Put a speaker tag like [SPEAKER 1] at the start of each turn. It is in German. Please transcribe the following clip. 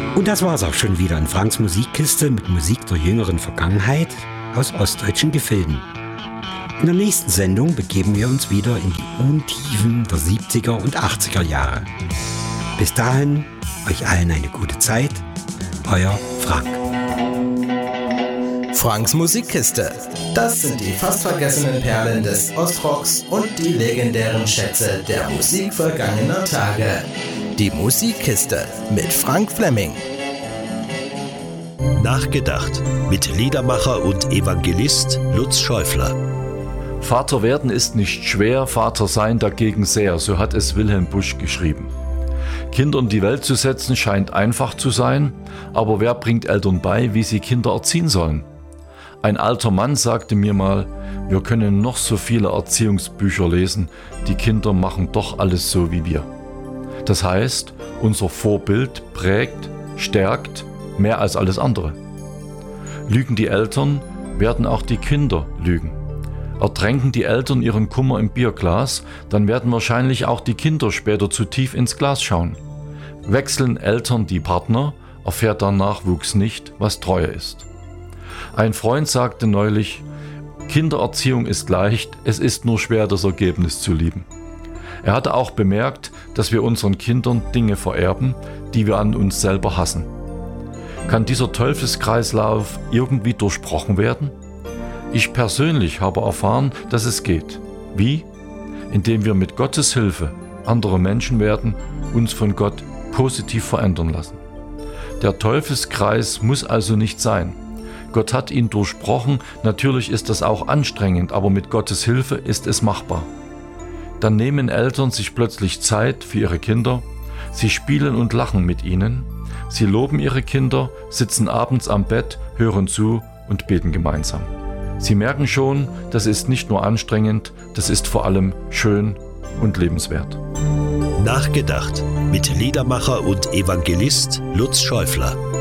[SPEAKER 1] Und das war's auch schon wieder in Franks Musikkiste mit Musik der jüngeren Vergangenheit aus ostdeutschen Gefilden. In der nächsten Sendung begeben wir uns wieder in die Untiefen der 70er und 80er Jahre. Bis dahin, euch allen eine gute Zeit. Euer Frank.
[SPEAKER 2] Franks Musikkiste. Das sind die fast vergessenen Perlen des Ostrocks und die legendären Schätze der Musik vergangener Tage. Die Musikkiste mit Frank Fleming.
[SPEAKER 3] Nachgedacht mit Liedermacher und Evangelist Lutz Schäufler.
[SPEAKER 4] Vater werden ist nicht schwer, Vater sein dagegen sehr, so hat es Wilhelm Busch geschrieben. Kinder in die Welt zu setzen scheint einfach zu sein, aber wer bringt Eltern bei, wie sie Kinder erziehen sollen? Ein alter Mann sagte mir mal, wir können noch so viele Erziehungsbücher lesen, die Kinder machen doch alles so wie wir. Das heißt, unser Vorbild prägt, stärkt mehr als alles andere. Lügen die Eltern, werden auch die Kinder lügen. Ertränken die Eltern ihren Kummer im Bierglas, dann werden wahrscheinlich auch die Kinder später zu tief ins Glas schauen. Wechseln Eltern die Partner, erfährt der Nachwuchs nicht, was Treue ist. Ein Freund sagte neulich, Kindererziehung ist leicht, es ist nur schwer, das Ergebnis zu lieben. Er hatte auch bemerkt, dass wir unseren Kindern Dinge vererben, die wir an uns selber hassen. Kann dieser Teufelskreislauf irgendwie durchbrochen werden? Ich persönlich habe erfahren, dass es geht. Wie? Indem wir mit Gottes Hilfe andere Menschen werden, uns von Gott positiv verändern lassen. Der Teufelskreis muss also nicht sein. Gott hat ihn durchbrochen, natürlich ist das auch anstrengend, aber mit Gottes Hilfe ist es machbar. Dann nehmen Eltern sich plötzlich Zeit für ihre Kinder, sie spielen und lachen mit ihnen, sie loben ihre Kinder, sitzen abends am Bett, hören zu und beten gemeinsam. Sie merken schon, das ist nicht nur anstrengend, das ist vor allem schön und lebenswert.
[SPEAKER 3] Nachgedacht mit Liedermacher und Evangelist Lutz Schäufler.